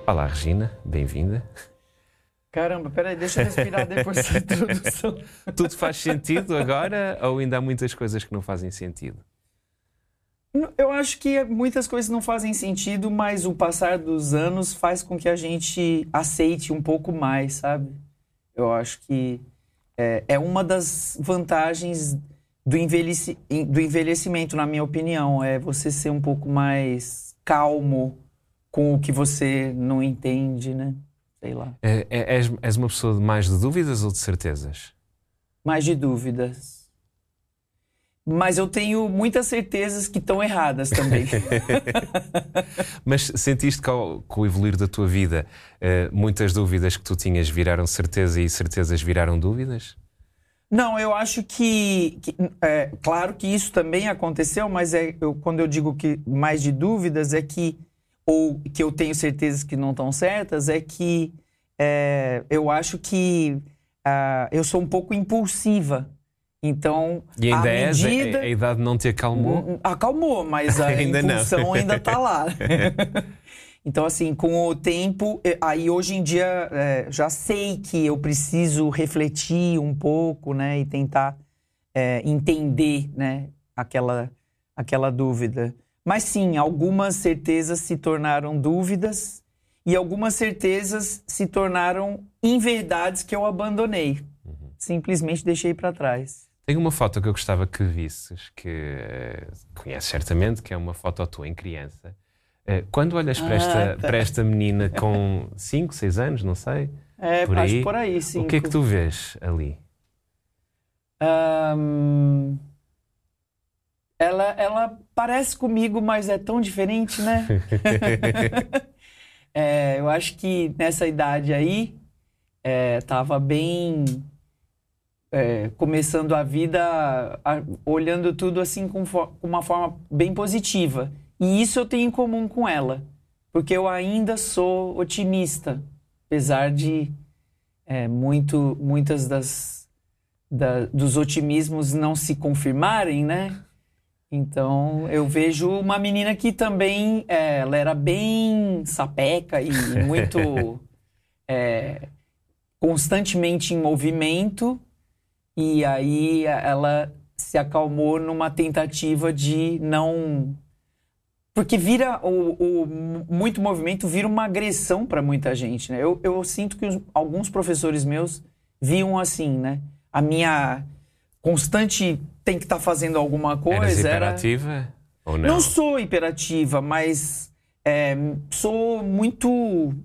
Olá, Regina, bem-vinda. Caramba, peraí, deixa eu respirar depois dessa introdução. Tudo faz sentido agora ou ainda há muitas coisas que não fazem sentido? Eu acho que muitas coisas não fazem sentido, mas o passar dos anos faz com que a gente aceite um pouco mais, sabe? Eu acho que é uma das vantagens do envelhecimento, na minha opinião, é você ser um pouco mais calmo com o que você não entende, né? Sei lá. És uma pessoa mais de dúvidas ou de certezas? Mais de dúvidas. Mas eu tenho muitas certezas que estão erradas também. Mas sentiste que com o evoluir da tua vida, muitas dúvidas que tu tinhas viraram certeza e certezas viraram dúvidas? Não, eu acho que claro que isso também aconteceu, mas quando eu digo que mais de dúvidas ou que eu tenho certezas que não estão certas, é que eu acho que eu sou um pouco impulsiva. Então, e ainda a idade não te acalmou? Acalmou, mas a impulsão ainda está lá. Então, assim, com o tempo, aí hoje em dia já sei que eu preciso refletir um pouco, né, e tentar entender, né, aquela dúvida. Mas sim, algumas certezas se tornaram dúvidas e algumas certezas se tornaram inverdades que eu abandonei. Simplesmente deixei para trás. Tem uma foto que eu gostava que visses, que conheces certamente, que é uma foto tua em criança. Quando olhas para esta menina com 5, 6 anos, não sei, acho por aí, 5. O que é que tu vês ali? Ela parece comigo, mas é tão diferente, né? Eu acho que nessa idade aí, tava bem... começando a vida, olhando tudo assim com uma forma bem positiva. E isso eu tenho em comum com ela, porque eu ainda sou otimista, apesar de muitas dos otimismos não se confirmarem, né? Então eu vejo uma menina que também ela era bem sapeca e muito constantemente em movimento. E aí ela se acalmou numa tentativa de não... Porque vira muito movimento vira uma agressão para muita gente, né? Eu sinto que alguns professores meus viam assim, né? A minha constante tem que estar fazendo alguma coisa... Eras hiperativa ou não? Não sou hiperativa, mas sou muito...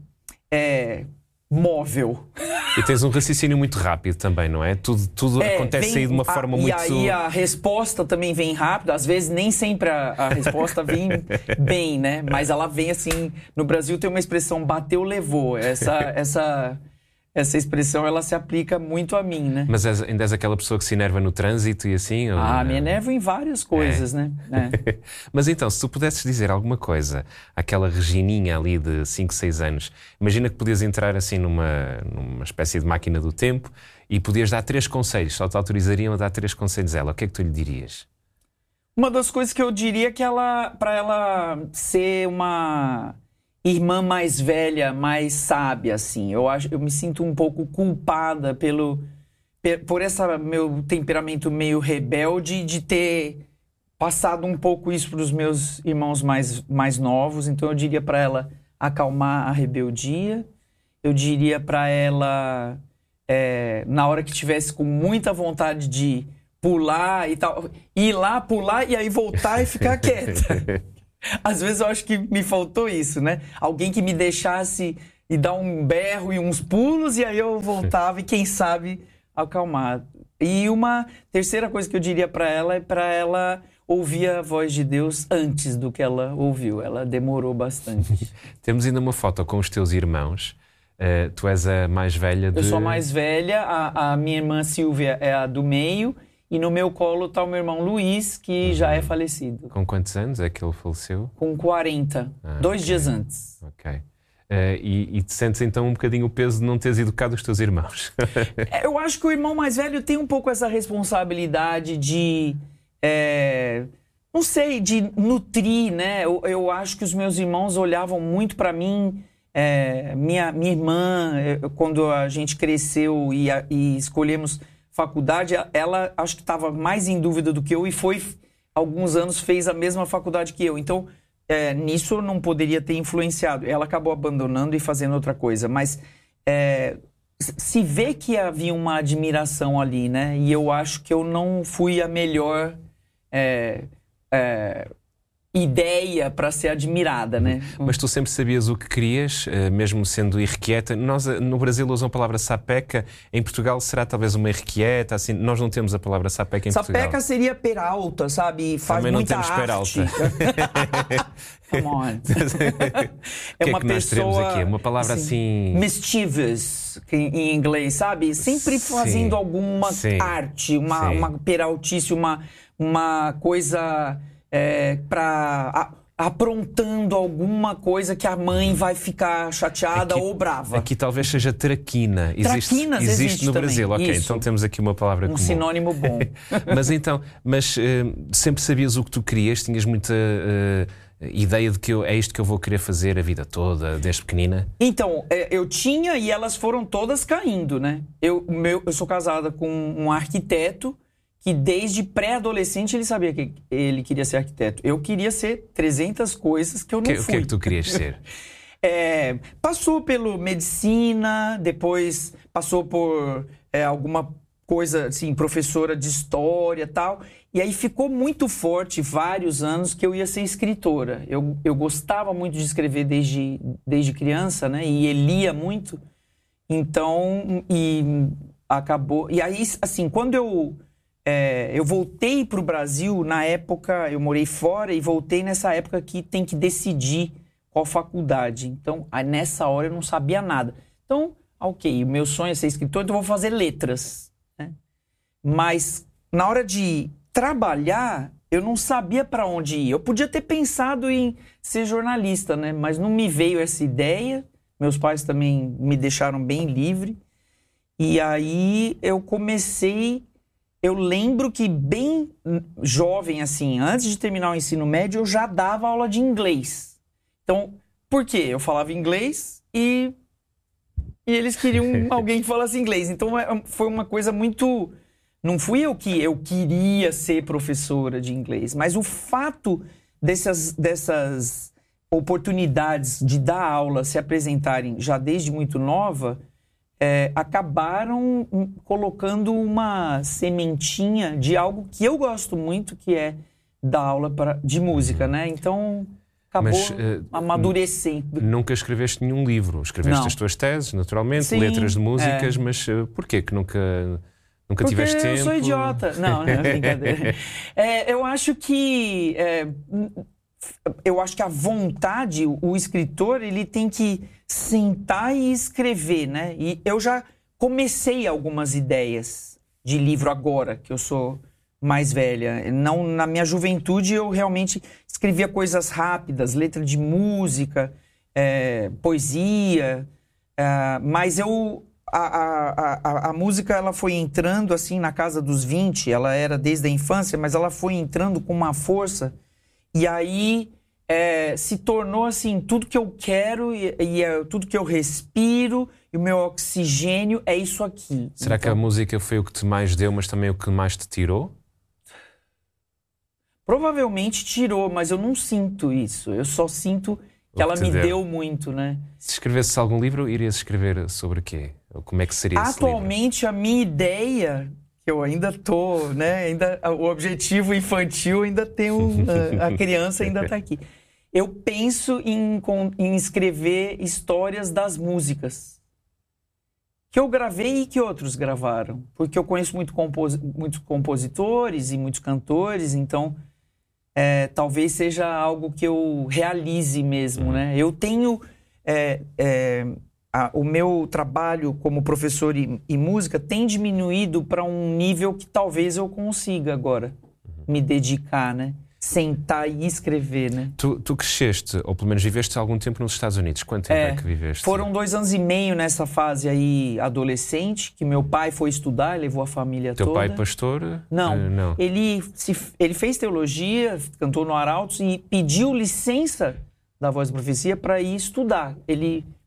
móvel. E tens um raciocínio muito rápido também, não é? Tudo acontece aí de uma forma muito... E aí a resposta também vem rápido. Às vezes nem sempre a resposta vem bem, né? Mas ela vem assim... No Brasil tem uma expressão, bateu, levou. Essa expressão, ela se aplica muito a mim, né? Mas ainda és aquela pessoa que se enerva no trânsito e assim? Ou me enervo em várias coisas, né? Mas então, se tu pudesses dizer alguma coisa àquela Regininha ali de 5, 6 anos, imagina que podias entrar assim numa espécie de máquina do tempo e podias dar 3 conselhos, só te autorizariam a dar 3 conselhos a ela. O que é que tu lhe dirias? Uma das coisas que eu diria é que para ela ser uma... irmã mais velha, mais sábia, assim. Eu me sinto um pouco culpada por esse meu temperamento meio rebelde de ter passado um pouco isso para os meus irmãos mais novos. Então eu diria para ela acalmar a rebeldia. Eu diria para ela, na hora que tivesse com muita vontade de pular e tal, ir lá, pular e aí voltar e ficar quieta. Às vezes eu acho que me faltou isso, né? Alguém que me deixasse e dar um berro e uns pulos e aí eu voltava e quem sabe acalmar. E uma terceira coisa que eu diria para ela é para ela ouvir a voz de Deus antes do que ela ouviu. Ela demorou bastante. Temos ainda uma foto com os teus irmãos. Tu és a mais velha de... Eu sou a mais velha, a minha irmã Silvia é a do meio. E no meu colo está o meu irmão Luiz, que já é falecido. Com quantos anos é que ele faleceu? Com 40, 2 dias antes. Ok. E te sentes então um bocadinho o peso de não teres educado os teus irmãos? Eu acho que o irmão mais velho tem um pouco essa responsabilidade de... não sei, de nutrir, né? Eu acho que os meus irmãos olhavam muito para mim Minha irmã, quando a gente cresceu e escolhemos faculdade, ela acho que estava mais em dúvida do que eu e foi, alguns anos, fez a mesma faculdade que eu. Então, nisso eu não poderia ter influenciado. Ela acabou abandonando e fazendo outra coisa. Mas se vê que havia uma admiração ali, né? E eu acho que eu não fui a melhor ideia para ser admirada, né? Mas tu sempre sabias o que querias, mesmo sendo irrequieta. Nós, no Brasil, usam a palavra sapeca. Em Portugal será talvez uma irrequieta, assim. Nós não temos a palavra sapeca em Portugal. Sapeca seria peralta, sabe? Faz também não muita temos arte. peralta. Come on. O que é que nós teremos aqui? Uma palavra assim... mischievous, em inglês, sabe? Sempre fazendo alguma arte, uma peraltice, uma coisa... aprontando alguma coisa que a mãe vai ficar chateada ou brava. Aqui talvez seja traquina. Traquinas existe no também. Brasil. Ok, Isso. então temos aqui uma palavra comum. Sinônimo bom. Mas sempre sabias o que tu querias? Tinhas muita ideia de que é isto que eu vou querer fazer a vida toda, desde pequenina? Então, eu tinha e elas foram todas caindo, né? Eu sou casada com um arquiteto que desde pré-adolescente ele sabia que ele queria ser arquiteto. Eu queria ser 300 coisas que eu não fui. O que é que tu querias ser? Passou pelo medicina, depois passou por alguma coisa, assim, professora de história e tal. E aí ficou muito forte, vários anos, que eu ia ser escritora. Eu gostava muito de escrever desde criança, né? E lia muito. Então, acabou... E aí, assim, quando eu voltei para o Brasil, na época, eu morei fora e voltei nessa época que tem que decidir qual faculdade. Então, nessa hora eu não sabia nada. Então, ok, o meu sonho é ser escritor, então eu vou fazer letras, né? Mas, na hora de trabalhar, eu não sabia para onde ir. Eu podia ter pensado em ser jornalista, né? Mas não me veio essa ideia. Meus pais também me deixaram bem livre. E aí eu comecei... Eu lembro que bem jovem, assim, antes de terminar o ensino médio, eu já dava aula de inglês. Então, por quê? Eu falava inglês e eles queriam alguém que falasse inglês. Então, foi uma coisa muito... Não fui eu que eu queria ser professora de inglês, mas o fato dessas oportunidades de dar aula se apresentarem já desde muito nova... acabaram colocando uma sementinha de algo que eu gosto muito, que é dar aula de música, né? Então, acabou amadurecendo. Nunca escreveste nenhum livro. Escreveste as tuas teses, naturalmente, sim, letras de músicas, mas porquê que nunca tiveste tempo? Porque eu sou idiota. Não, é brincadeira. Eu acho que... eu acho que a vontade, o escritor, ele tem que sentar e escrever, né? E eu já comecei algumas ideias de livro agora, que eu sou mais velha. Não, na minha juventude eu realmente escrevia coisas rápidas, letra de música, poesia, mas a música ela foi entrando assim na casa dos 20, ela era desde a infância, mas ela foi entrando com uma força. E aí se tornou assim, tudo que eu quero e tudo que eu respiro e o meu oxigênio é isso aqui. Será que a música foi o que te mais deu, mas também o que mais te tirou? Provavelmente tirou, mas eu não sinto isso. Eu só sinto que ela me deu muito, né? Se escrevesse algum livro, irias escrever sobre o quê? Como é que seria esse livro? Atualmente, a minha ideia... Eu ainda tô, né? O objetivo infantil ainda tem a criança ainda está aqui. Eu penso em escrever histórias das músicas que eu gravei e que outros gravaram, porque eu conheço muitos compositores e muitos cantores, então talvez seja algo que eu realize mesmo, né? Eu tenho o meu trabalho como professor e música tem diminuído para um nível que talvez eu consiga agora me dedicar, né? Sentar e escrever, né? Tu cresceste, ou pelo menos viveste algum tempo nos Estados Unidos. Quanto tempo é que viveste? Foram 2 anos e meio nessa fase aí adolescente, que meu pai foi estudar, levou a família toda. Teu pai pastor? Não. Ele fez teologia, cantou no Arautos e pediu licença da Voz da Profecia para ir estudar. Ele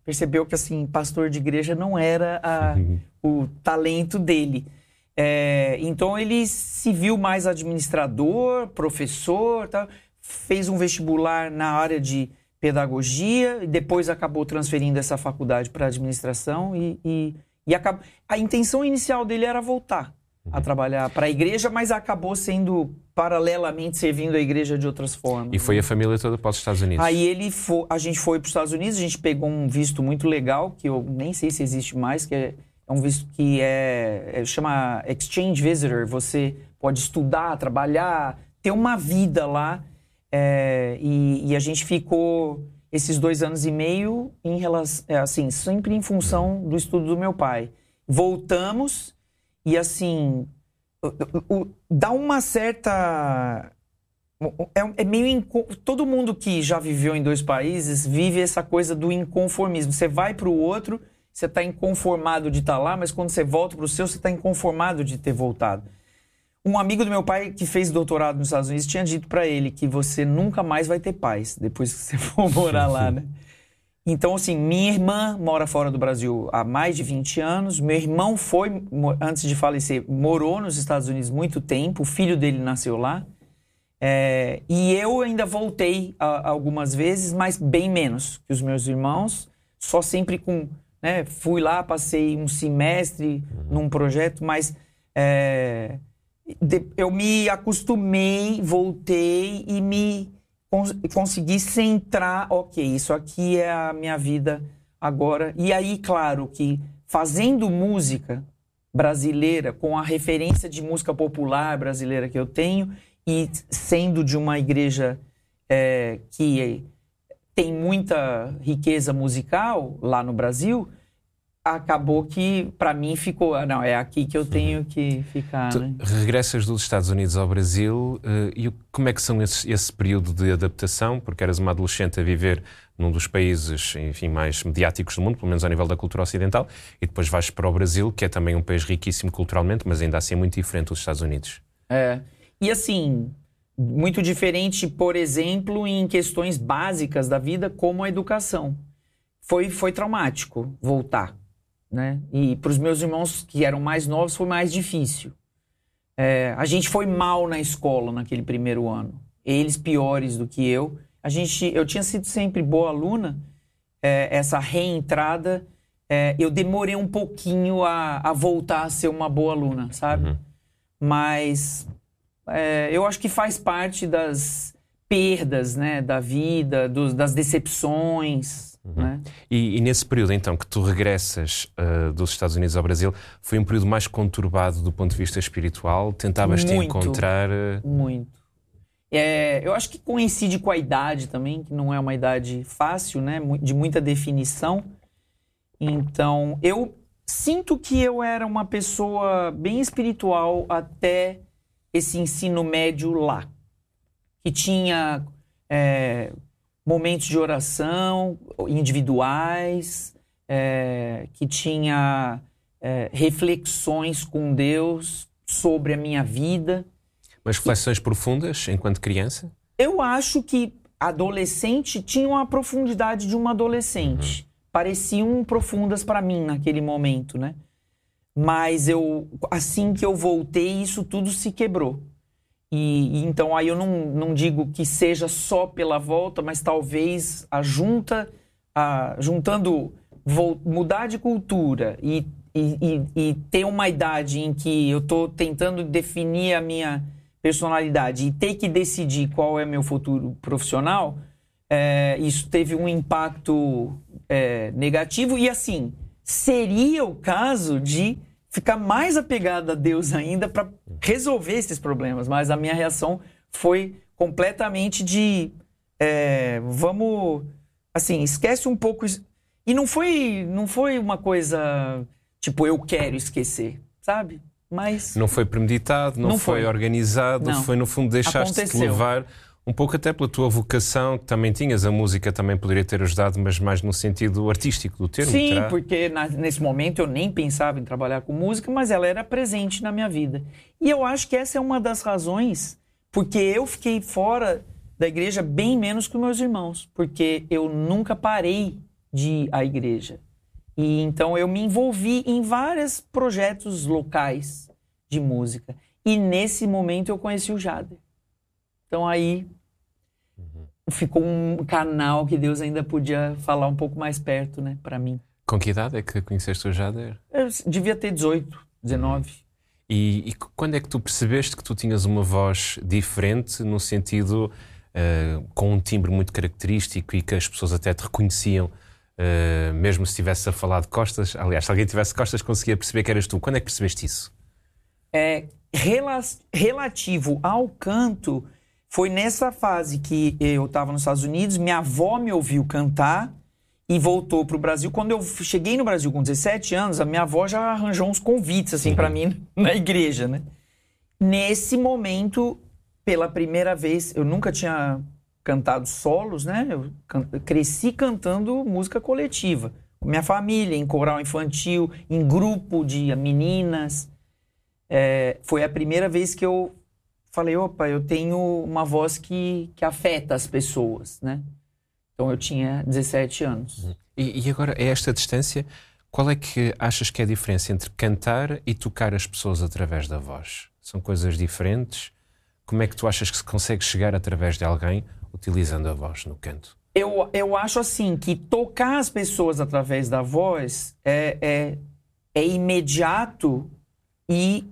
percebeu que, assim, pastor de igreja não era o talento dele. Então, ele se viu mais administrador, professor, tá? Fez um vestibular na área de pedagogia e depois acabou transferindo essa faculdade para administração e a intenção inicial dele era voltar a trabalhar para a igreja, mas acabou sendo paralelamente servindo a igreja de outras formas. E foi a família toda para os Estados Unidos? Aí a gente foi para os Estados Unidos, a gente pegou um visto muito legal, que eu nem sei se existe mais, que é um visto que chama Exchange Visitor. Você pode estudar, trabalhar, ter uma vida lá. E a gente ficou esses 2 anos e meio em relação, assim, sempre em função do estudo do meu pai. Voltamos e, assim, dá uma certa... meio... Todo mundo que já viveu em 2 países vive essa coisa do inconformismo. Você vai para o outro, você está inconformado de estar lá, mas quando você volta para o seu, você está inconformado de ter voltado. Um amigo do meu pai que fez doutorado nos Estados Unidos tinha dito para ele que você nunca mais vai ter paz depois que você for morar lá, né? Então, assim, minha irmã mora fora do Brasil há mais de 20 anos. Meu irmão foi, antes de falecer, morou nos Estados Unidos muito tempo. O filho dele nasceu lá. E eu ainda voltei algumas vezes, mas bem menos que os meus irmãos. Só sempre com... né, fui lá, passei um semestre num projeto, mas... eu me acostumei, voltei e consegui centrar, ok, isso aqui é a minha vida agora. E aí, claro, que fazendo música brasileira, com a referência de música popular brasileira que eu tenho, e sendo de uma igreja que tem muita riqueza musical lá no Brasil... acabou que, para mim, ficou... não, é aqui que eu tenho que ficar, né? Regressas dos Estados Unidos ao Brasil e como é que são esse período de adaptação? Porque eras uma adolescente a viver num dos países, enfim, mais mediáticos do mundo, pelo menos ao nível da cultura ocidental, e depois vais para o Brasil, que é também um país riquíssimo culturalmente, mas ainda assim muito diferente dos Estados Unidos. E assim, muito diferente, por exemplo, em questões básicas da vida, como a educação. Foi traumático voltar. Né? E para os meus irmãos que eram mais novos foi mais difícil. A gente foi mal na escola naquele primeiro ano. Eles piores do que eu. Eu tinha sido sempre boa aluna. Essa reentrada, eu demorei um pouquinho a voltar a ser uma boa aluna, sabe? Mas eu acho que faz parte das perdas, né, da vida, das decepções. Né? E nesse período, então, que tu regressas dos Estados Unidos ao Brasil, foi um período mais conturbado do ponto de vista espiritual? Tentavas-te encontrar... Muito. Eu acho que coincide com a idade também, que não é uma idade fácil, né? De muita definição. Então, eu sinto que eu era uma pessoa bem espiritual até esse ensino médio lá. Que tinha... momentos de oração individuais, que tinha reflexões com Deus sobre a minha vida. Mas reflexões profundas enquanto criança? Eu acho que adolescente tinha uma profundidade de uma adolescente. Pareciam profundas para mim naquele momento, né? Mas assim que eu voltei, isso tudo se quebrou. E então aí eu não digo que seja só pela volta, mas talvez juntando mudar de cultura e ter uma idade em que eu estou tentando definir a minha personalidade e ter que decidir qual é meu futuro profissional, isso teve um impacto negativo. E assim, seria o caso de ficar mais apegado a Deus ainda para resolver esses problemas. Mas a minha reação foi completamente de... vamos... Assim, esquece um pouco... E não foi uma coisa... Tipo, eu quero esquecer, sabe? Mas... Não foi premeditado, não foi organizado. Não. Foi, no fundo, deixaste-te levar... Um pouco até pela tua vocação, que também tinhas, a música também poderia ter ajudado, mas mais no sentido artístico do termo. Sim, porque nesse momento eu nem pensava em trabalhar com música, mas ela era presente na minha vida. E eu acho que essa é uma das razões porque eu fiquei fora da igreja bem menos que meus irmãos, porque eu nunca parei de ir à igreja. E então eu me envolvi em vários projetos locais de música. E nesse momento eu conheci o Jader. Então aí ficou um canal que Deus ainda podia falar um pouco mais perto, né, para mim. Com que idade é que conheceste o Jader? Eu devia ter 18, 19. E quando é que tu percebeste que tu tinhas uma voz diferente, no sentido com um timbre muito característico e que as pessoas até te reconheciam, mesmo se estivesse a falar de costas? Aliás, se alguém tivesse costas, conseguia perceber que eras tu. Quando é que percebeste isso? Relativo ao canto, foi nessa fase que eu estava nos Estados Unidos, minha avó me ouviu cantar e voltou para o Brasil. Quando eu cheguei no Brasil com 17 anos, a minha avó já arranjou uns convites assim, para mim na igreja, né? Nesse momento, pela primeira vez, eu nunca tinha cantado solos, né? Eu cresci cantando música coletiva, com minha família, em coral infantil, em grupo de meninas. Foi a primeira vez que eu falei, opa, eu tenho uma voz que afeta as pessoas, né? Então eu tinha 17 anos. E agora, a esta distância, qual é que achas que é a diferença entre cantar e tocar as pessoas através da voz? São coisas diferentes? Como é que tu achas que se consegue chegar através de alguém utilizando a voz no canto? Eu acho assim, que tocar as pessoas através da voz é imediato e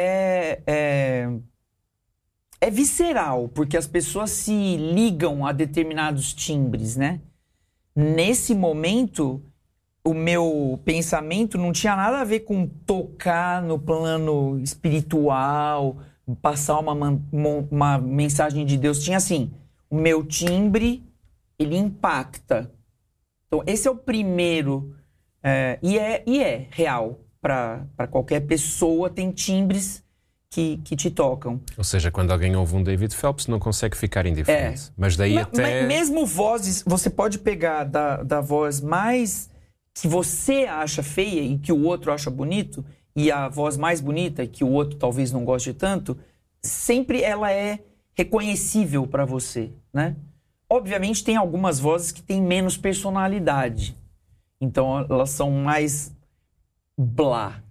é visceral, porque as pessoas se ligam a determinados timbres, né? Nesse momento, o meu pensamento não tinha nada a ver com tocar no plano espiritual, passar uma mensagem de Deus. Tinha assim, o meu timbre, ele impacta. Então, esse é o primeiro, e é real para qualquer pessoa, tem timbres que te tocam. Ou seja, quando alguém ouve um David Phelps, não consegue ficar indiferente. Mas daí até... Mesmo vozes, você pode pegar da voz mais que você acha feia e que o outro acha bonito, e a voz mais bonita, que o outro talvez não goste tanto, sempre ela é reconhecível para você, né? Obviamente tem algumas vozes que têm menos personalidade. Então elas são mais blá.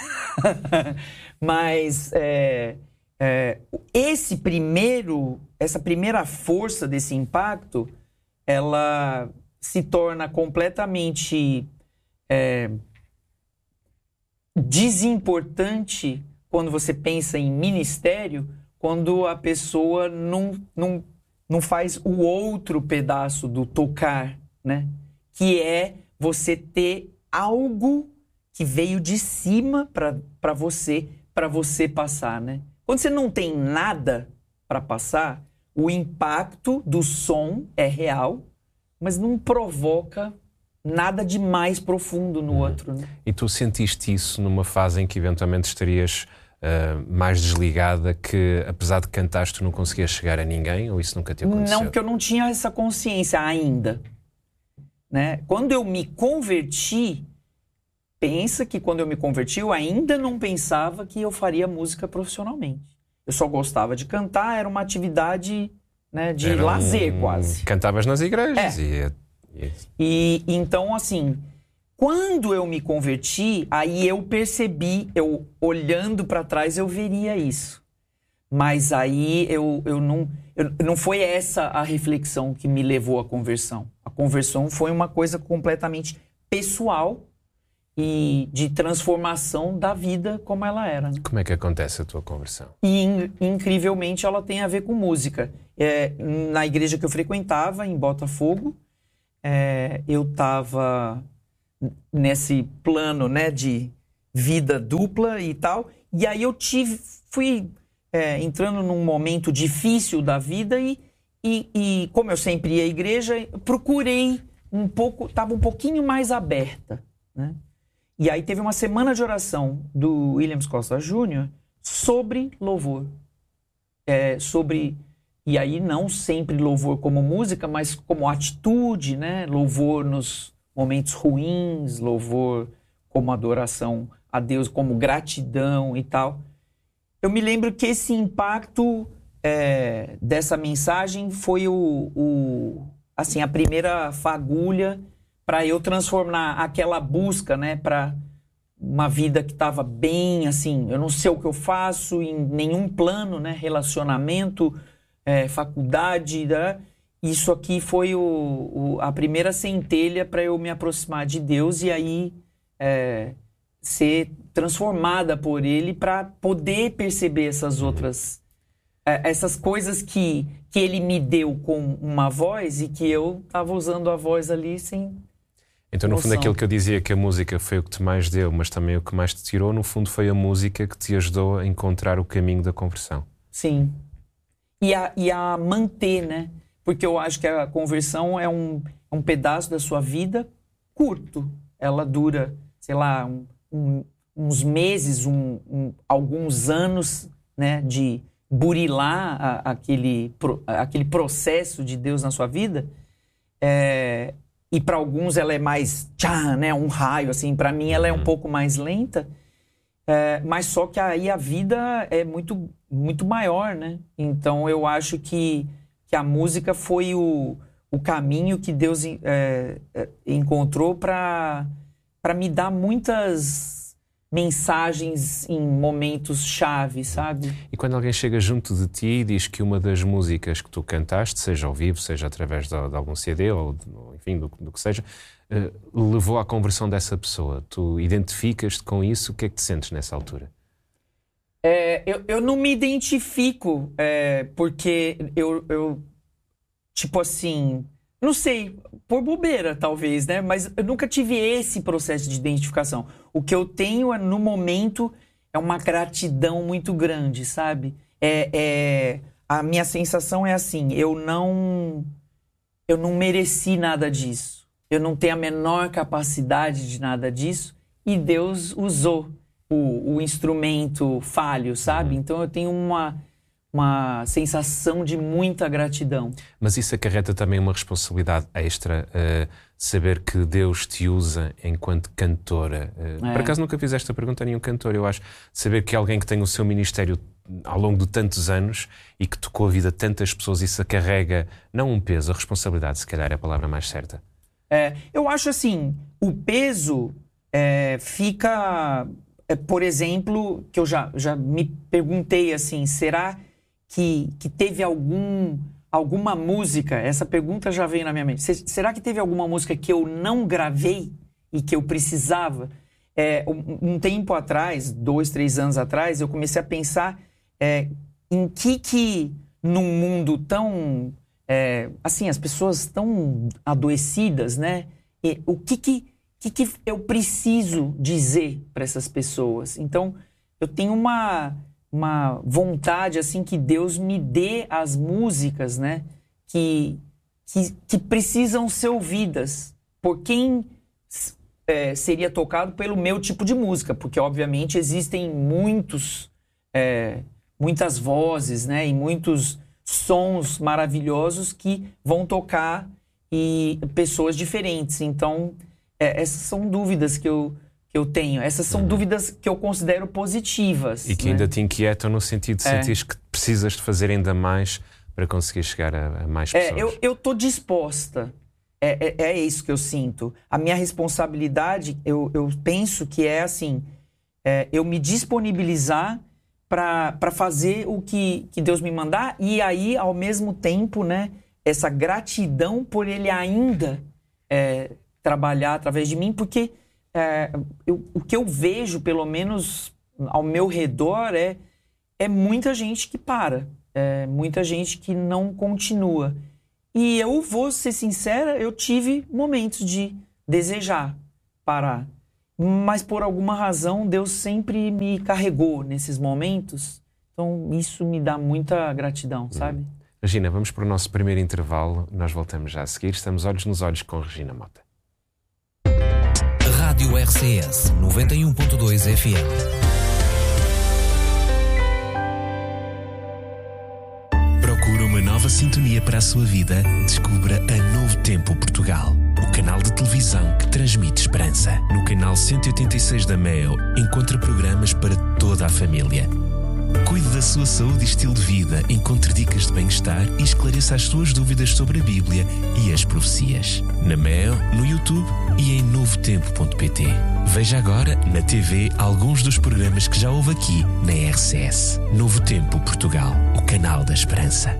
Mas essa primeira força desse impacto, ela se torna completamente desimportante quando você pensa em ministério, quando a pessoa não faz o outro pedaço do tocar, né? Que é você ter algo que veio de cima para você passar, né? Quando você não tem nada para passar, o impacto do som é real, mas não provoca nada de mais profundo no outro, né? E tu sentiste isso numa fase em que eventualmente estarias mais desligada, que apesar de cantares tu não conseguias chegar a ninguém, ou isso nunca te aconteceu? Não, porque eu não tinha essa consciência ainda, né? Quando eu me converti, pensa que quando eu me converti, eu ainda não pensava que eu faria música profissionalmente. Eu só gostava de cantar, era uma atividade, né, de lazer quase. Cantavas nas igrejas. E então, assim, quando eu me converti, aí eu percebi, eu olhando para trás, eu veria isso. Mas aí não foi essa a reflexão que me levou à conversão. A conversão foi uma coisa completamente pessoal e de transformação da vida como ela era, né? Como é que acontece a tua conversão? E incrivelmente ela tem a ver com música. Na igreja que eu frequentava, em Botafogo, eu estava nesse plano, né, de vida dupla e tal, e aí eu fui entrando num momento difícil da vida e como eu sempre ia à igreja, procurei um pouco, estava um pouquinho mais aberta, né? E aí teve uma semana de oração do Williams Costa Jr. sobre louvor. E aí não sempre louvor como música, mas como atitude, né? Louvor nos momentos ruins, louvor como adoração a Deus, como gratidão e tal. Eu me lembro que esse impacto dessa mensagem foi assim, a primeira fagulha para eu transformar aquela busca, né, para uma vida que estava bem, assim, eu não sei o que eu faço em nenhum plano, né, relacionamento, faculdade, né? Isso aqui foi a primeira centelha para eu me aproximar de Deus e aí ser transformada por Ele para poder perceber essas outras, essas coisas que Ele me deu com uma voz e que eu estava usando a voz ali sem... Então, no fundo, aquilo que eu dizia que a música foi o que te mais deu, mas também o que mais te tirou, no fundo, foi a música que te ajudou a encontrar o caminho da conversão. Sim. E a manter, né? Porque eu acho que a conversão é um pedaço da sua vida curto. Ela dura, sei lá, uns meses, alguns anos, né? De burilar aquele processo de Deus na sua vida. E para alguns ela é mais né, um raio, assim. Para mim ela é um pouco mais lenta, mas só que aí a vida é muito, muito maior, né? Então eu acho que a música foi o caminho que Deus encontrou para me dar muitas mensagens em momentos chave, sabe? E quando alguém chega junto de ti e diz que uma das músicas que tu cantaste, seja ao vivo, seja através de algum CD ou enfim, do que seja, levou à conversão dessa pessoa, tu identificas-te com isso, o que é que te sentes nessa altura? Eu não me identifico, porque eu tipo assim, não sei, por bobeira talvez, né? Mas eu nunca tive esse processo de identificação. O que eu tenho no momento é uma gratidão muito grande, sabe? A minha sensação é assim, eu não mereci nada disso. Eu não tenho a menor capacidade de nada disso e Deus usou o instrumento falho, sabe? Então eu tenho uma sensação de muita gratidão. Mas isso acarreta também uma responsabilidade extra, saber que Deus te usa enquanto cantora. Por acaso nunca fiz esta pergunta a nenhum cantor, eu acho. Saber que alguém que tem o seu ministério ao longo de tantos anos e que tocou a vida de tantas pessoas, isso carrega, não um peso, a responsabilidade, se calhar é a palavra mais certa. Eu acho assim, o peso fica... por exemplo, que eu já me perguntei assim, será que teve alguma música, essa pergunta já veio na minha mente, será que teve alguma música que eu não gravei e que eu precisava? Um tempo atrás, 2, 3 anos atrás, eu comecei a pensar em que num mundo tão, assim, as pessoas tão adoecidas, né? O que eu preciso dizer para essas pessoas? Então, eu tenho uma vontade, assim, que Deus me dê as músicas, né? Que precisam ser ouvidas por quem seria tocado pelo meu tipo de música. Porque, obviamente, existem muitas vozes, né? E muitos sons maravilhosos que vão tocar e pessoas diferentes. Então... essas são dúvidas que eu tenho. Essas são dúvidas que eu considero positivas. E que ainda te inquietam no sentido de sentir que precisas de fazer ainda mais para conseguir chegar a mais pessoas. Eu estou disposta. É isso que eu sinto. A minha responsabilidade, eu penso que é assim, eu me disponibilizar para fazer o que Deus me mandar e aí, ao mesmo tempo, né, essa gratidão por Ele ainda... trabalhar através de mim, porque o que eu vejo, pelo menos ao meu redor, é muita gente que para, muita gente que não continua. E eu vou ser sincera, eu tive momentos de desejar parar, mas por alguma razão Deus sempre me carregou nesses momentos, então isso me dá muita gratidão, sabe? Regina, vamos para o nosso primeiro intervalo, nós voltamos já a seguir, estamos olhos nos olhos com Regina Mota. Rádio RCS 91.2 FM. Procura uma nova sintonia para a sua vida? Descubra a Novo Tempo Portugal, o canal de televisão que transmite esperança. No canal 186 da Mel, encontra programas para toda a família. Cuide da sua saúde e estilo de vida, encontre dicas de bem-estar e esclareça as suas dúvidas sobre a Bíblia e as profecias. Na Mel, no YouTube e em novotempo.pt. Veja agora na TV alguns dos programas que já houve aqui na RCS. Novo Tempo Portugal, o canal da esperança.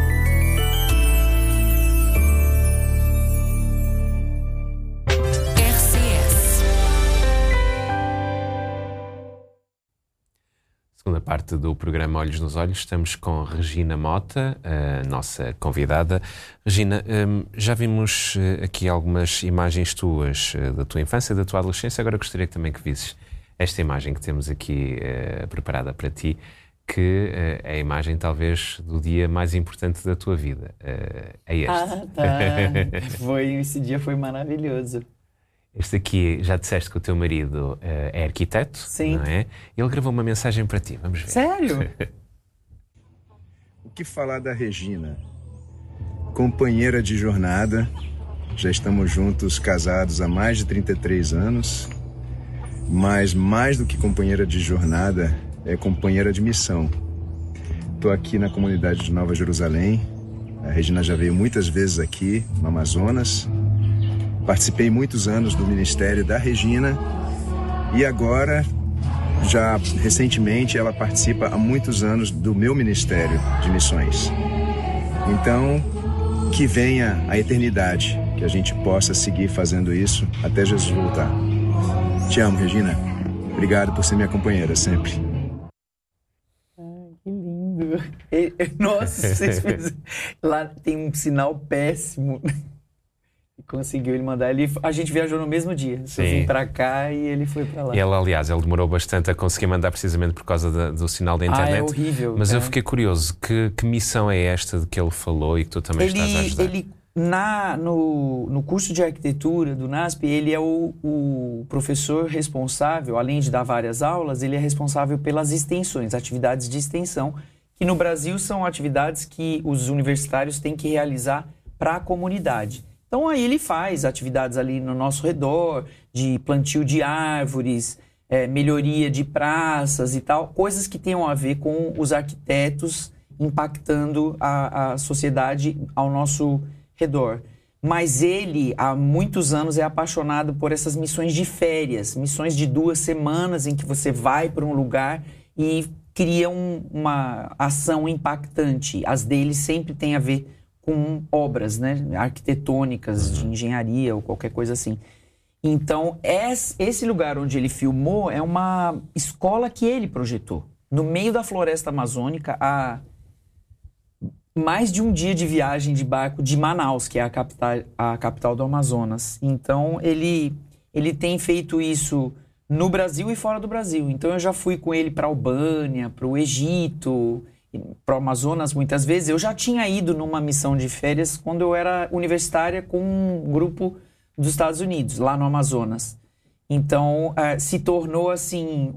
Segunda parte do programa Olhos nos Olhos, estamos com Regina Mota, a nossa convidada. Regina, já vimos aqui algumas imagens tuas da tua infância, da tua adolescência. Agora gostaria também que visses esta imagem que temos aqui preparada para ti, que é a imagem talvez do dia mais importante da tua vida. É este. Ah, tá. Esse dia foi maravilhoso. Este aqui, já disseste que o teu marido é arquiteto, sim, não é? Ele gravou uma mensagem para ti, vamos ver. Sério? O que falar da Regina? Companheira de jornada, já estamos juntos, casados há mais de 33 anos, mas mais do que companheira de jornada, é companheira de missão. Estou aqui na comunidade de Nova Jerusalém, a Regina já veio muitas vezes aqui no Amazonas. Participei muitos anos do ministério da Regina e agora, já recentemente, ela participa há muitos anos do meu ministério de missões. Então, que venha a eternidade, que a gente possa seguir fazendo isso até Jesus voltar. Te amo, Regina. Obrigado por ser minha companheira sempre. Que lindo. Nossa, vocês fizeram... Lá tem um sinal péssimo. Conseguiu ele mandar. A gente viajou no mesmo dia. Eu vim pra cá e ele foi pra lá. Ele, aliás, ele demorou bastante a conseguir mandar precisamente por causa do sinal da internet. É horrível. Mas eu fiquei curioso. Que missão é esta de que ele falou e que tu também estás a ajudar? Ele, no curso de arquitetura do NASP, ele é o professor responsável, além de dar várias aulas, ele é responsável pelas extensões, atividades de extensão, que no Brasil são atividades que os universitários têm que realizar para a comunidade. Então aí ele faz atividades ali no nosso redor, de plantio de árvores, melhoria de praças e tal, coisas que tenham a ver com os arquitetos impactando a sociedade ao nosso redor. Mas ele, há muitos anos, é apaixonado por essas missões de férias, missões de 2 semanas em que você vai para um lugar e cria uma ação impactante. As dele sempre têm a ver com obras, né, arquitetônicas, de engenharia ou qualquer coisa assim. Então, esse lugar onde ele filmou é uma escola que ele projetou, no meio da floresta amazônica, a mais de um dia de viagem de barco de Manaus, que é a capital do Amazonas. Então, ele tem feito isso no Brasil e fora do Brasil. Então, eu já fui com ele para a Albânia, para o Egito, para o Amazonas muitas vezes. Eu já tinha ido numa missão de férias quando eu era universitária com um grupo dos Estados Unidos, lá no Amazonas. Então, se tornou assim,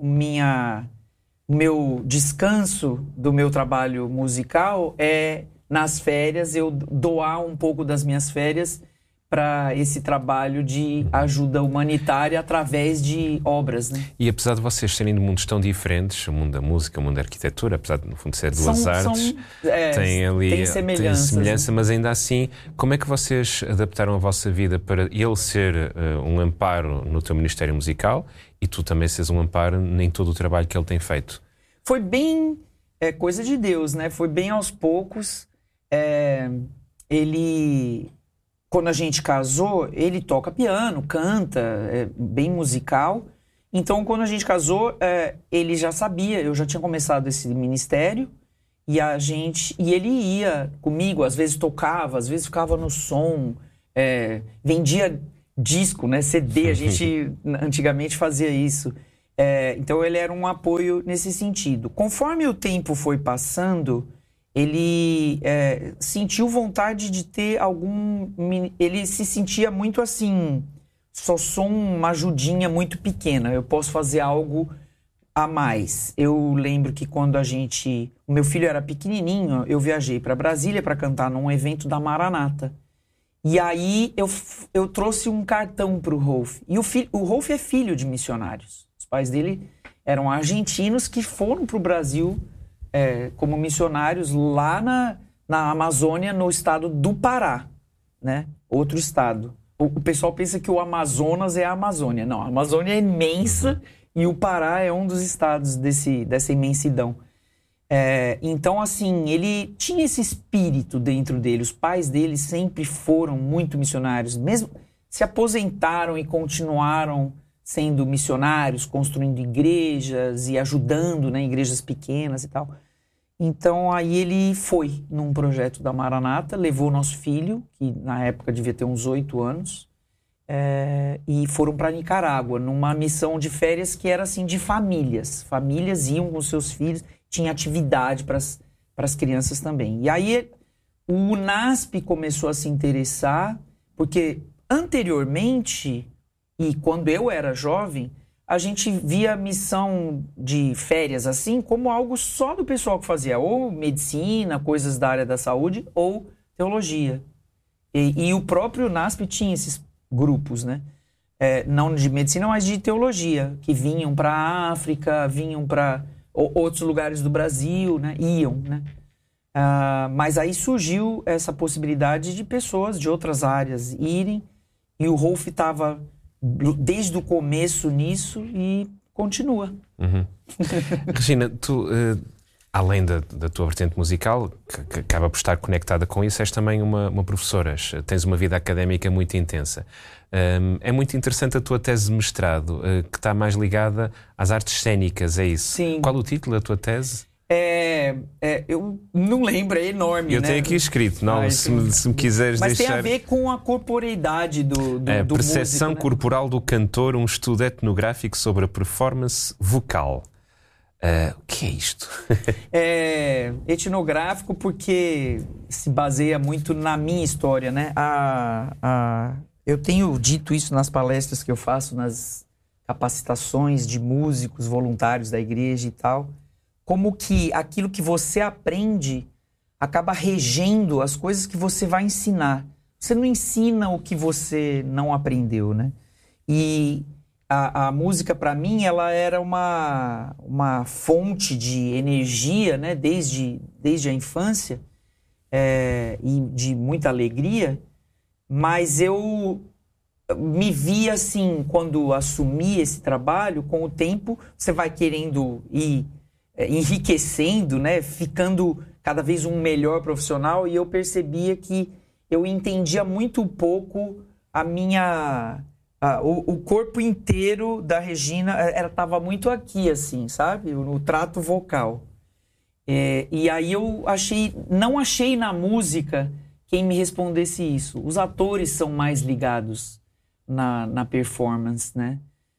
o meu descanso do meu trabalho musical nas férias, eu doar um pouco das minhas férias para esse trabalho de ajuda humanitária através de obras, né? E apesar de vocês serem de mundos tão diferentes, o mundo da música, o mundo da arquitetura, apesar de no fundo ser duas artes, tem semelhança, mas ainda assim, como é que vocês adaptaram a vossa vida para ele ser um amparo no teu ministério musical e tu também seres um amparo em todo o trabalho que ele tem feito? Foi bem coisa de Deus, né? Foi bem aos poucos. Quando a gente casou, ele toca piano, canta, é bem musical. Então, quando a gente casou, ele já sabia, eu já tinha começado esse ministério e ele ia comigo, às vezes tocava, às vezes ficava no som, vendia disco, né, CD, a gente antigamente fazia isso. Então, ele era um apoio nesse sentido. Conforme o tempo foi passando, ele sentiu vontade de ter ele se sentia muito assim, só sou uma ajudinha muito pequena, eu posso fazer algo a mais. Eu lembro que quando o meu filho era pequenininho, eu viajei para Brasília para cantar num evento da Maranata. E aí eu trouxe um cartão para o Rolf. E o Rolf é filho de missionários. Os pais dele eram argentinos que foram para o Brasil como missionários lá na Amazônia, no estado do Pará, né? Outro estado. O pessoal pensa que o Amazonas é a Amazônia. Não, a Amazônia é imensa e o Pará é um dos estados dessa imensidão. Então, assim, ele tinha esse espírito dentro dele. Os pais dele sempre foram muito missionários. Mesmo se aposentaram e continuaram sendo missionários, construindo igrejas e ajudando, né, igrejas pequenas e tal. Então, aí ele foi num projeto da Maranata, levou nosso filho, que na época devia ter uns 8 anos, e foram para Nicarágua, numa missão de férias que era assim de famílias. Famílias iam com seus filhos, tinha atividade para as crianças também. E aí o UNASP começou a se interessar, porque anteriormente, e quando eu era jovem, a gente via a missão de férias assim como algo só do pessoal que fazia ou medicina, coisas da área da saúde, ou teologia. E o próprio UNASP tinha esses grupos, né? Não de medicina, mas de teologia, que vinham para a África, vinham para outros lugares do Brasil, né? Iam, né? Mas aí surgiu essa possibilidade de pessoas de outras áreas irem, e o Rolf estava desde o começo nisso e continua. Regina, tu, além da tua vertente musical, que acaba por estar conectada com isso, és também uma professora, tens uma vida académica muito intensa. É muito interessante a tua tese de mestrado, que está mais ligada às artes cênicas, é isso? Sim. Qual o título da tua tese? Eu não lembro, é enorme, eu né? tenho aqui escrito, não, se me quiseres mas deixar... tem a ver com a corporeidade do percepção músico, né? corporal do cantor, um estudo etnográfico sobre a performance vocal. O que é isto? Etnográfico porque se baseia muito na minha história, né? Eu tenho dito isso nas palestras que eu faço, nas capacitações de músicos voluntários da igreja e tal, como que aquilo que você aprende acaba regendo as coisas que você vai ensinar. Você não ensina o que você não aprendeu, né? E a música, para mim, ela era uma fonte de energia, né? Desde a infância, e de muita alegria, mas eu me vi assim, quando assumi esse trabalho, com o tempo, você vai querendo ir enriquecendo, né? Ficando cada vez um melhor profissional, e eu percebia que eu entendia muito pouco o corpo inteiro da Regina, ela estava muito aqui, assim, sabe? No trato vocal. E aí eu não achei na música quem me respondesse isso. Os atores são mais ligados na performance, né?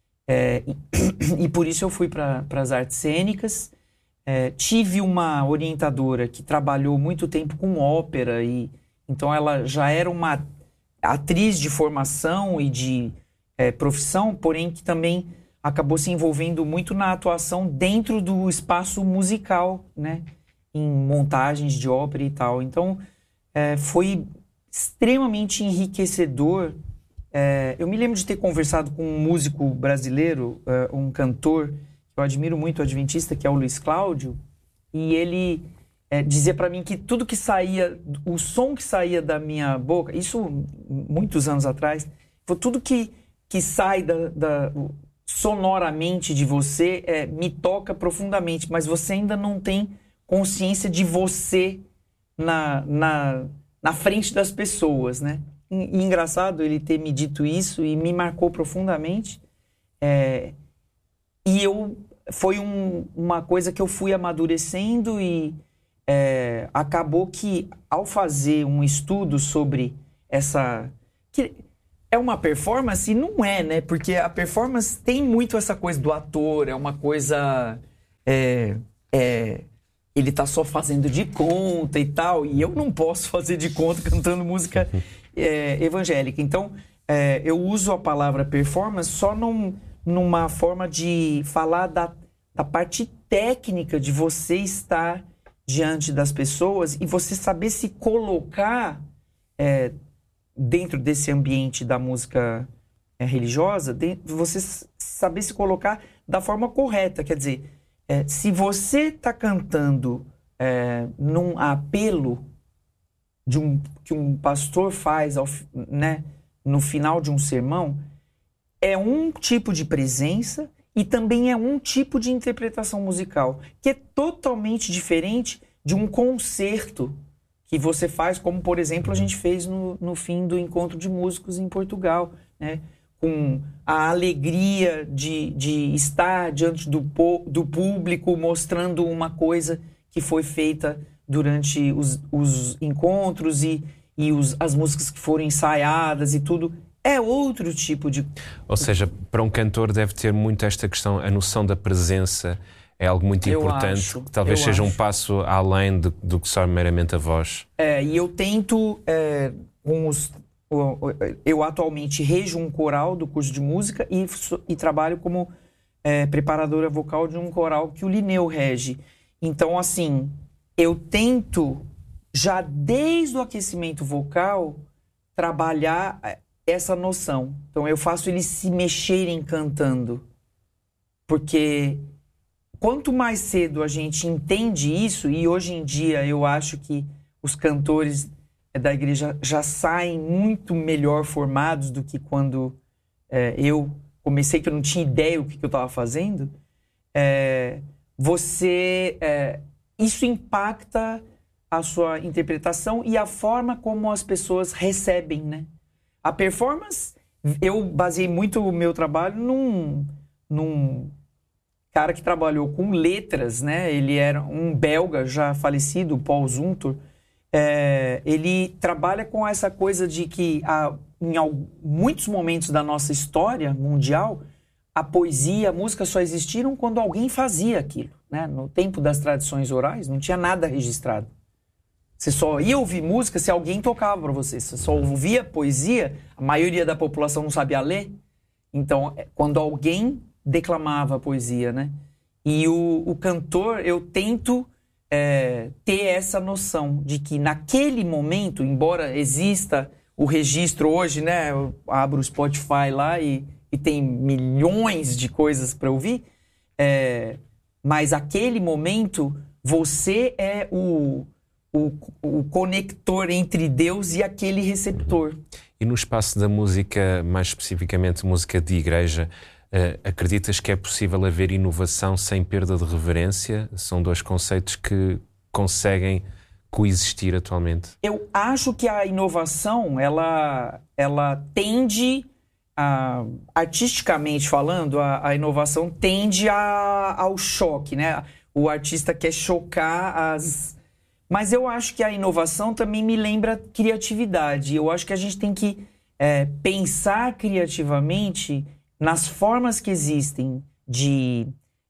E por isso eu fui para as artes cênicas. Tive uma orientadora que trabalhou muito tempo com ópera, e então ela já era uma atriz de formação e de profissão, porém que também acabou se envolvendo muito na atuação dentro do espaço musical, né? Em montagens de ópera e tal. Então, foi extremamente enriquecedor. Eu me lembro de ter conversado com um músico brasileiro, um cantor que eu admiro muito, adventista, que é o Luiz Cláudio, e ele dizia para mim que tudo que saía, o som que saía da minha boca, isso muitos anos atrás, tudo que sai sonoramente de você me toca profundamente, mas você ainda não tem consciência de você na frente das pessoas, né? E engraçado ele ter me dito isso, e me marcou profundamente. E foi uma coisa que eu fui amadurecendo, e acabou que, ao fazer um estudo sobre que é uma performance, e não é, né? Porque a performance tem muito essa coisa do ator, é uma coisa... ele tá só fazendo de conta e tal, e eu não posso fazer de conta cantando música evangélica. Então, eu uso a palavra performance só numa forma de falar da parte técnica de você estar diante das pessoas e você saber se colocar dentro desse ambiente da música religiosa, você saber se colocar da forma correta. Quer dizer, se você está cantando num apelo que um pastor faz né, no final de um sermão, é um tipo de presença e também é um tipo de interpretação musical, que é totalmente diferente de um concerto que você faz, como, por exemplo, a gente fez no fim do Encontro de Músicos em Portugal, né? Com a alegria de estar diante do público, mostrando uma coisa que foi feita durante os encontros e as músicas que foram ensaiadas e tudo. É outro tipo de... Ou seja, para um cantor deve ter muito esta questão, a noção da presença é algo muito importante, que talvez seja um passo além do que só meramente a voz. E eu tento, eu atualmente rejo um coral do curso de música e trabalho como preparadora vocal de um coral que o Lineu rege. Então, assim, eu tento, já desde o aquecimento vocal, trabalhar essa noção. Então, eu faço eles se mexerem cantando. Porque quanto mais cedo a gente entende isso, e hoje em dia eu acho que os cantores da igreja já saem muito melhor formados do que quando eu comecei, que eu não tinha ideia do que eu estava fazendo, isso impacta a sua interpretação e a forma como as pessoas recebem, né? A performance, eu baseei muito o meu trabalho num cara que trabalhou com letras, né? Ele era um belga já falecido, Paul Zumthor. Ele trabalha com essa coisa de que em muitos momentos da nossa história mundial, a poesia e a música só existiram quando alguém fazia aquilo, né? No tempo das tradições orais, não tinha nada registrado. Você só ia ouvir música se alguém tocava para você. Você só ouvia poesia, a maioria da população não sabia ler. Então, quando alguém declamava a poesia, né? E o cantor, eu tento ter essa noção de que naquele momento, embora exista o registro hoje, né? Eu abro o Spotify lá e tem milhões de coisas para ouvir, mas aquele momento, você é o conector entre Deus e aquele receptor. E no espaço da música, mais especificamente música de igreja, acreditas que é possível haver inovação sem perda de reverência? São dois conceitos que conseguem coexistir atualmente. Eu acho que a inovação, ela tende, artisticamente falando, a inovação tende ao choque, né? O artista quer chocar Mas eu acho que a inovação também me lembra criatividade. Eu acho que a gente tem que pensar criativamente nas formas que existem de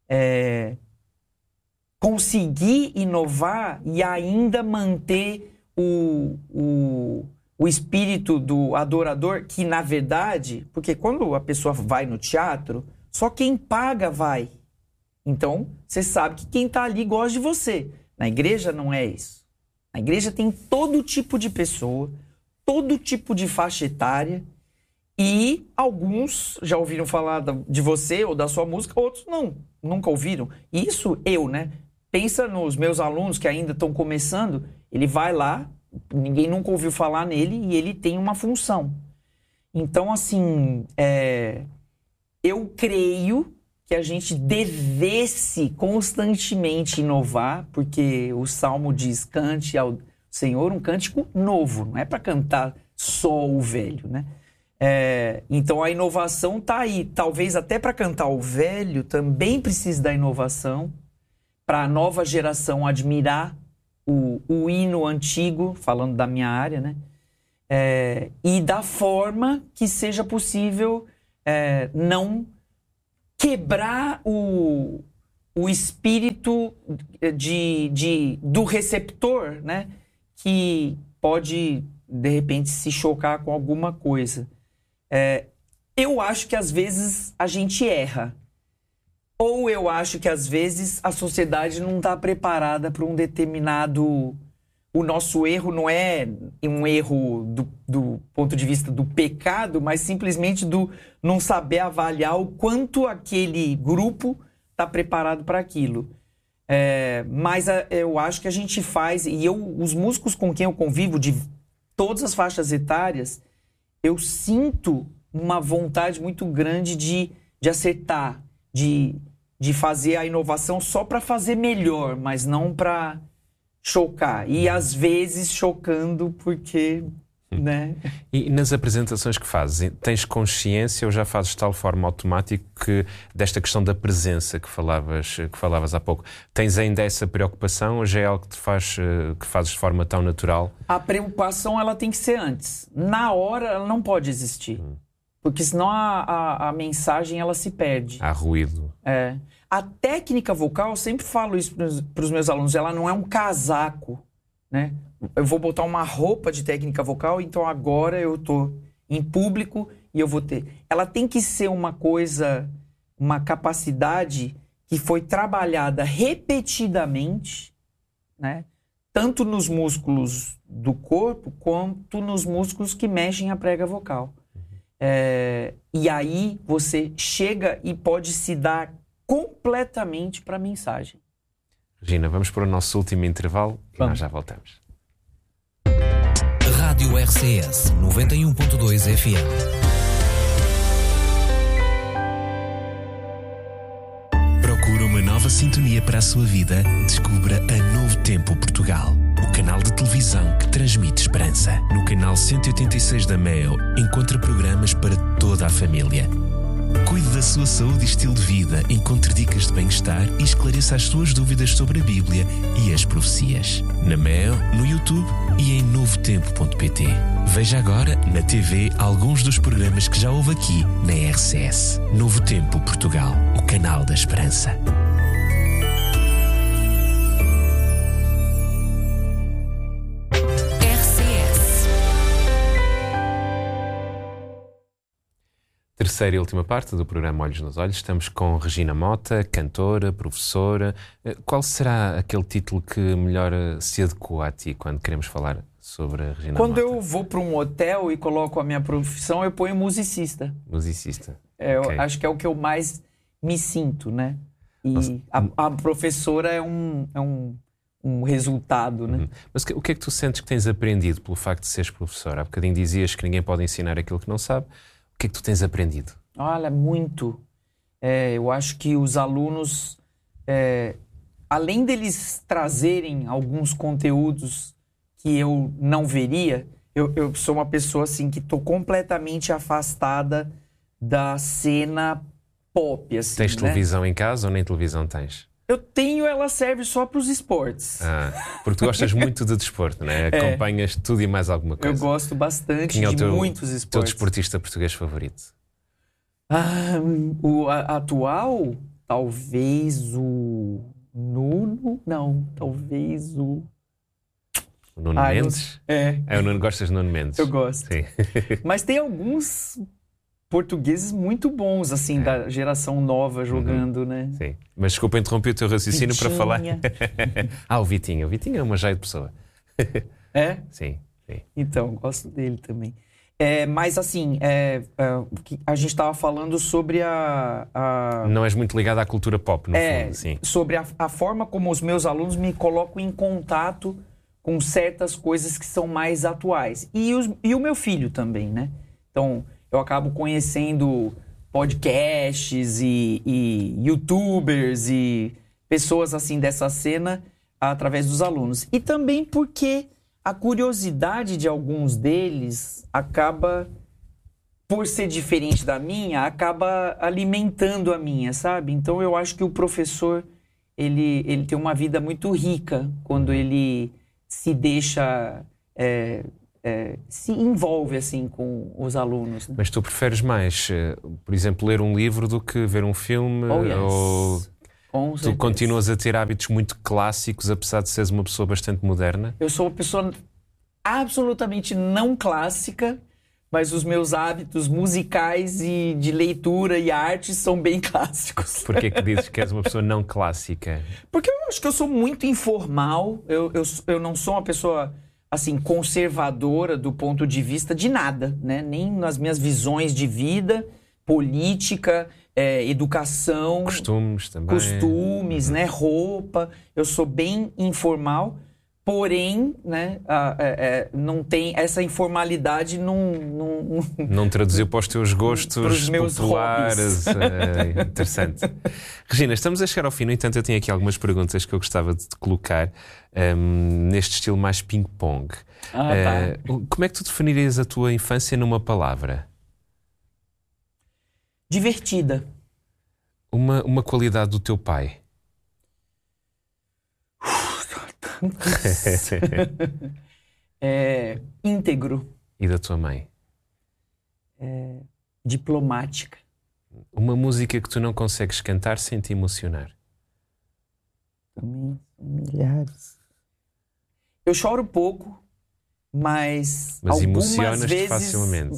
conseguir inovar e ainda manter o espírito do adorador, que na verdade, porque quando a pessoa vai no teatro, só quem paga vai. Então, você sabe que quem está ali gosta de você. Na igreja não é isso. Na igreja tem todo tipo de pessoa, todo tipo de faixa etária, e alguns já ouviram falar de você ou da sua música, outros não, nunca ouviram. Isso né? Pensa nos meus alunos que ainda estão começando, ele vai lá, ninguém nunca ouviu falar nele e ele tem uma função. Então, assim, eu creio que a gente devesse constantemente inovar, porque o Salmo diz, cante ao Senhor um cântico novo, não é para cantar só o velho, né? Então a inovação está aí. Talvez até para cantar o velho também precise da inovação, para a nova geração admirar o hino antigo, falando da minha área, né? E da forma que seja possível não quebrar o espírito do receptor, né? Que pode, de repente, se chocar com alguma coisa. Eu acho que às vezes a gente erra. Ou eu acho que às vezes a sociedade não está preparada para um determinado... O nosso erro não é um erro do ponto de vista do pecado, mas simplesmente do não saber avaliar o quanto aquele grupo tá preparado para aquilo. Mas eu acho que a gente faz... E os músicos com quem eu convivo, de todas as faixas etárias, eu sinto uma vontade muito grande de acertar, de fazer a inovação só para fazer melhor, mas não para chocar. E às vezes chocando porque... Né? E nas apresentações que fazes, tens consciência ou já fazes de tal forma automática que desta questão da presença que falavas há pouco, tens ainda essa preocupação ou já é algo que fazes de forma tão natural? A preocupação ela tem que ser antes. Na hora ela não pode existir. Porque senão a mensagem ela se perde. Há ruído. A técnica vocal, eu sempre falo isso para os meus alunos, ela não é um casaco, né? Eu vou botar uma roupa de técnica vocal, então agora eu tô em público e eu vou ter. Ela tem que ser uma coisa, uma capacidade que foi trabalhada repetidamente, né? Tanto nos músculos do corpo, quanto nos músculos que mexem a prega vocal. E aí você chega e pode se dar completamente para a mensagem. Regina, vamos para o nosso último intervalo e nós já voltamos. Rádio RCS 91.2 FM. Procura uma nova sintonia para a sua vida? Descubra a Novo Tempo Portugal, o canal de televisão que transmite esperança. No canal 186 da Mel, encontra programas para toda a família. Cuide da sua saúde e estilo de vida, encontre dicas de bem-estar e esclareça as suas dúvidas sobre a Bíblia e as profecias. Na Mel, no YouTube e em novotempo.pt. Veja agora na TV alguns dos programas que já houve aqui na RCS. Novo Tempo Portugal, o canal da esperança. Terceira e última parte do programa Olhos nos Olhos. Estamos com Regina Mota, cantora, professora. Qual será aquele título que melhor se adequa a ti quando queremos falar sobre a Regina Mota? Quando eu vou para um hotel e coloco a minha profissão, eu ponho musicista. Musicista. Okay. Eu acho que é o que eu mais me sinto, né? E a professora é um resultado, né? Mas o que é que tu sentes que tens aprendido pelo facto de seres professora? Há bocadinho dizias que ninguém pode ensinar aquilo que não sabe. O que é que tu tens aprendido? Olha, muito. Eu acho que os alunos, além deles trazerem alguns conteúdos que eu não veria, eu sou uma pessoa assim que estou completamente afastada da cena pop. Assim, tens né? televisão em casa ou nem televisão tens? Eu tenho, ela serve só para os esportes. Porque tu gostas muito de desporto, né? Acompanhas tudo e mais alguma coisa. Eu gosto bastante de muitos esportes. Teu desportista português favorito? O atual, talvez o Nuno. Não, talvez o... O Nuno Mendes? O Nuno, gostas de Nuno Mendes? Eu gosto. Sim. Mas tem alguns portugueses muito bons, assim, da geração nova jogando, né? Sim. Mas desculpa interromper o teu raciocínio Vitinha. para falar. O Vitinho. O Vitinho é uma joia de pessoa. É? Sim. Então, gosto dele também. Mas, assim, a gente estava falando sobre Não és muito ligado à cultura pop, no fundo. Sim. Sobre a forma como os meus alunos me colocam em contato com certas coisas que são mais atuais. E o meu filho também, né? Então, eu acabo conhecendo podcasts e youtubers e pessoas assim dessa cena através dos alunos. E também porque a curiosidade de alguns deles acaba, por ser diferente da minha, acaba alimentando a minha, sabe? Então eu acho que o professor, ele tem uma vida muito rica quando ele se deixa... se envolve assim com os alunos, né? Mas tu preferes mais, por exemplo, ler um livro do que ver um filme? Ou tu continuas a ter hábitos muito clássicos, apesar de seres uma pessoa bastante moderna? Eu sou uma pessoa absolutamente não clássica, mas os meus hábitos musicais e de leitura e arte são bem clássicos. Por que dizes que és uma pessoa não clássica? Porque eu acho que eu sou muito informal, eu não sou uma pessoa... assim, conservadora do ponto de vista de nada, né? Nem nas minhas visões de vida, política. educação, Costumes também. né, roupa. Eu sou bem informal, porém, né, não tem essa informalidade, Não traduziu para os teus gostos pros meus populares. Interessante. Regina, estamos a chegar ao fim. No entanto, eu tenho aqui algumas perguntas que eu gostava de te colocar neste estilo mais ping-pong. Tá. Como é que tu definirias a tua infância numa palavra? Divertida. Uma qualidade do teu pai? Íntegro. E da tua mãe? Diplomática. Uma música que tu não consegues cantar sem te emocionar? Também são milhares. Eu choro pouco, mas algumas emocionas-te vezes facilmente.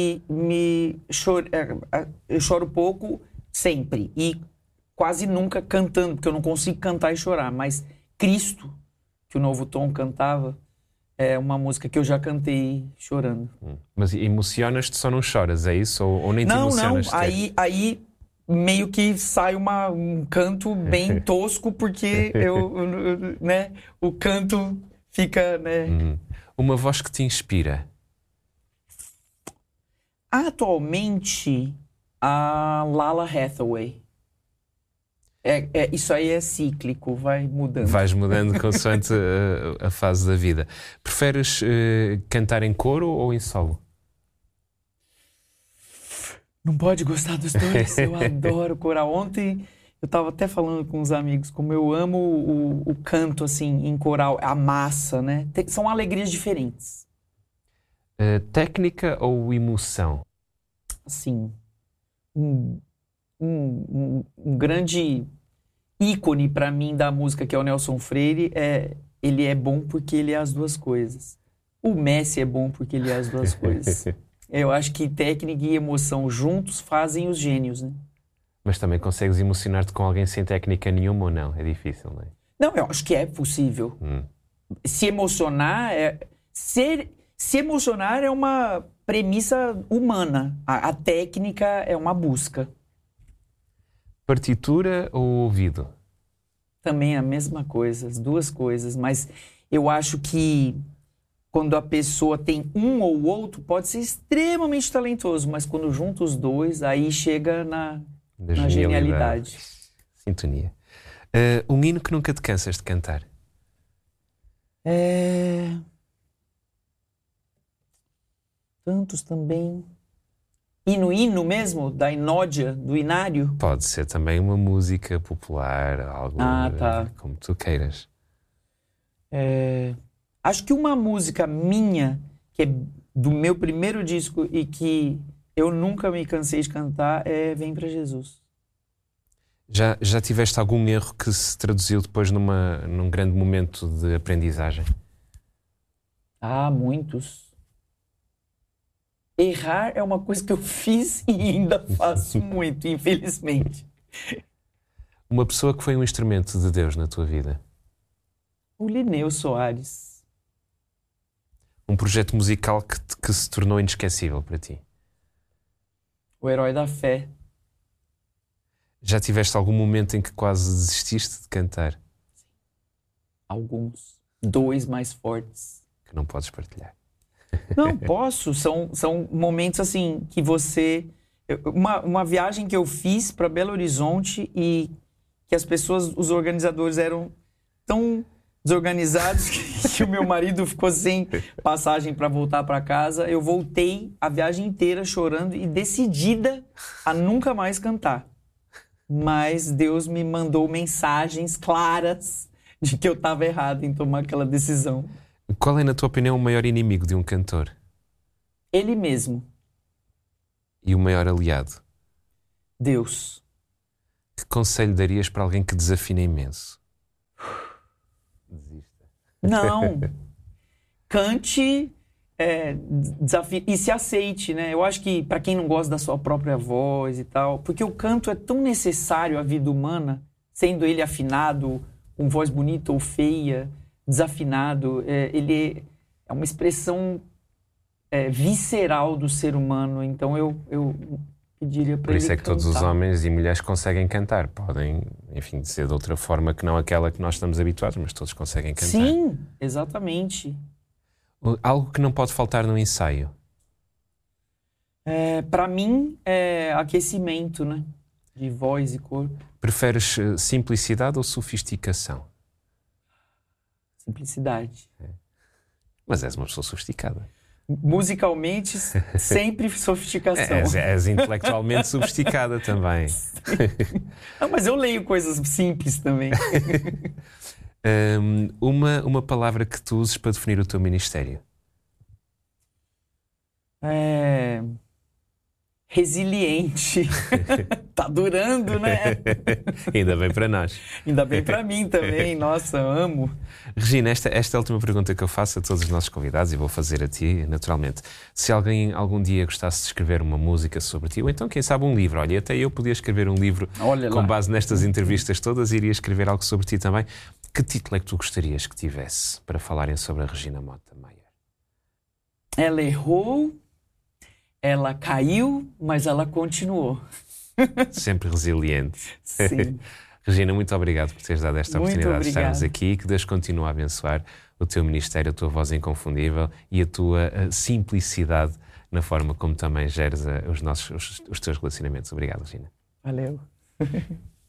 eu choro pouco sempre e quase nunca cantando, porque eu não consigo cantar e chorar. Mas Cristo, que o Novo Tom cantava, é uma música que eu já cantei chorando. Mas emocionas-te, só não choras, é isso? Ou nem te emocionas? Não. Aí meio que sai um canto bem tosco, porque né, o canto fica, né... Uma voz que te inspira? Atualmente, a Lala Hathaway. Isso aí é cíclico, vai mudando. Vais mudando consoante a fase da vida. Preferes cantar em coro ou em solo? Não pode gostar dos dois. Eu adoro coral. Ontem eu estava até falando com uns amigos como eu amo o canto assim em coral, a massa, né? São alegrias diferentes. Técnica ou emoção? Assim, um grande ícone para mim da música, que é o Nelson Freire, ele é bom porque ele é as duas coisas. O Messi é bom porque ele é as duas coisas. Eu acho que técnica e emoção juntos fazem os gênios, né? Mas também consegues emocionar-te com alguém sem técnica nenhuma ou não? É difícil, não é? Não, eu acho que é possível. Se emocionar se emocionar é uma premissa humana. A técnica é uma busca. Partitura ou ouvido? Também a mesma coisa, as duas coisas. Mas eu acho que quando a pessoa tem um ou outro, pode ser extremamente talentoso. Mas quando junta os dois, aí chega na genialidade. Sintonia. Um hino que nunca te cansas de cantar? Tantos também. Hino mesmo? Da Inódia, do Inário? Pode ser também uma música popular, algo como tu queiras. Acho que uma música minha, que é do meu primeiro disco e que eu nunca me cansei de cantar, é Vem Pra Jesus. Já tiveste algum erro que se traduziu depois num grande momento de aprendizagem? Muitos. Errar é uma coisa que eu fiz e ainda faço muito, infelizmente. Uma pessoa que foi um instrumento de Deus na tua vida? O Lineu Soares. Um projeto musical que se tornou inesquecível para ti? O Herói da Fé. Já tiveste algum momento em que quase desististe de cantar? Alguns. 2 mais fortes. Que não podes partilhar. Não, posso. São momentos assim que você... Uma viagem que eu fiz para Belo Horizonte e que as pessoas, os organizadores eram tão desorganizados que o meu marido ficou sem passagem para voltar para casa. Eu voltei a viagem inteira chorando e decidida a nunca mais cantar. Mas Deus me mandou mensagens claras de que eu estava errado em tomar aquela decisão. Qual é, na tua opinião, o maior inimigo de um cantor? Ele mesmo. E o maior aliado? Deus. Que conselho darias para alguém que desafina imenso? Desista. Não. Cante e se aceite, né? Eu acho que para quem não gosta da sua própria voz e tal, porque o canto é tão necessário à vida humana, sendo ele afinado, com voz bonita ou feia, desafinado, ele é uma expressão visceral do ser humano. Então eu Pediria para Por isso ele é que todos os cantar. homens e mulheres conseguem cantar. Podem, enfim, dizer de outra forma que não aquela que nós estamos habituados, mas todos conseguem cantar. Sim, exatamente. Algo que não pode faltar no ensaio. Para mim, é aquecimento, né? De voz e corpo. Preferes simplicidade ou sofisticação? Simplicidade. Mas és uma pessoa sofisticada. Musicalmente, sempre sofisticação. És intelectualmente sofisticada também. Não, mas eu leio coisas simples também. Uma palavra que tu uses para definir o teu ministério. Resiliente. Tá durando, né? Ainda bem para nós. Ainda bem pra mim também. Nossa, amo. Regina, esta é a última pergunta que eu faço a todos os nossos convidados e vou fazer a ti, naturalmente. Se alguém algum dia gostasse de escrever uma música sobre ti, ou então, quem sabe, um livro. Olha, até eu podia escrever um livro com base nestas entrevistas todas, iria escrever algo sobre ti também. Que título é que tu gostarias que tivesse para falarem sobre a Regina Mota Maier? Ela errou, ela caiu, mas ela continuou. Sempre resiliente. Sim. Regina, muito obrigado por teres dado esta Muito oportunidade de estarmos obrigada. aqui. Que Deus continue a abençoar o teu ministério, a tua voz inconfundível e a tua simplicidade na forma como também geres os teus relacionamentos. Obrigado, Regina. Valeu.